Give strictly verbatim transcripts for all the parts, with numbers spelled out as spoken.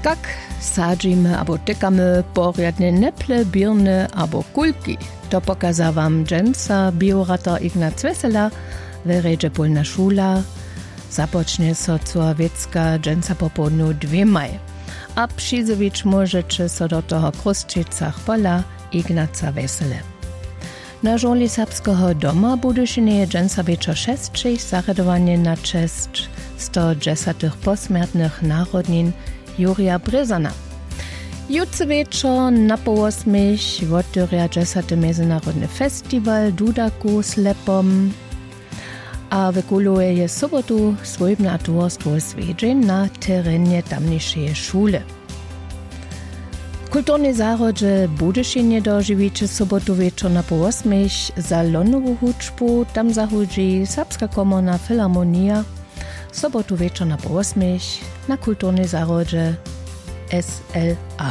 Jak sadzimy albo tykamy porядne neple, birny albo kulki, to pokaza wam dżęca biorator Ignaz Wessela, wyredzie polna szula, zapocznie so cowiecka dżęca po południu dwie maj. A przyzowić możecie so do toho kruszczycach pola Ignaca Wessele. Na żoli serbskiego doma budyšinie dżęca wieczor szestrzej zaredowanie na cześć sto dziesiętych posmiertnych narodnin Jurija Brezana. Jutro wieczor na po ósmej otworia dziesiąty Międzynarodny Festiwal Dudaku z lepom, a wykuluje je sobotu swojbne autorstwo zwiedzień na terenie tamniejszej szule. Kulturne zarodzie Budyšinie dożywicie sobotu wieczor na po ósmej za Lonową huczbu, tam zachodzi Serbska Komorna Filharmonia, sobotu wieczor na po ósmej na kulturne zarodzie S L A.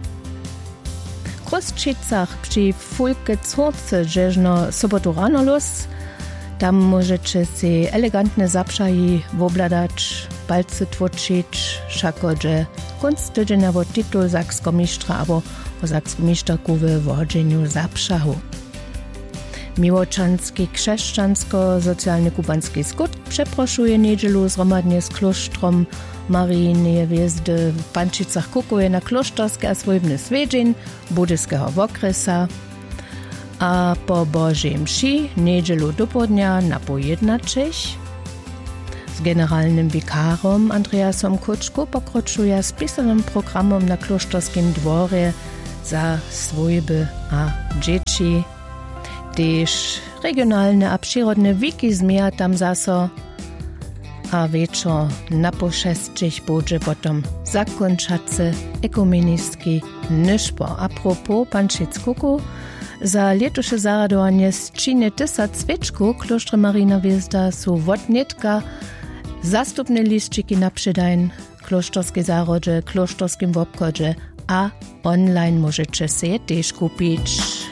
W Kruszczycach przy Fulke Córce dzieżno sobotu rano los, tam możecie się elegantne zapszaji wobladać, palce tłoczyć, szakodże, kunst tydzienia wo tytuł zaksko mistrza albo o zaksko mistrzaku w wodzeniu zapszahu. Miłoczanski krzeszczansko-socjalny kubanski skut przeproszuje niedzielu zgromadnie z klosztrom Maryjnej Gwiezdy w Pančicach kukuje na klosztorskie a swojbny zwiedzień budyskiego okresa, a po Bożej mszy niedzielu do południa na pojednaczyś z generalnym wikarom Andreasom Kuczku pokroczuje spisanym programom na klosztorskim dworze za swojby a dzieci. Też regionalne a przyrodne wiki zmija tam zaso, a wieczor na po szestrzej będzie potem zakończacy ekumeniski nyszpo. A propos Pančic kuku, za letusze zaradowanie z Číny tysac svečku kloštre Maryjna Gwiezda su wotnetka zastupne liszczyki na przydajn kloštorskie zarodzie, kloštorskim wobchodzie, a online możecie się też kupić.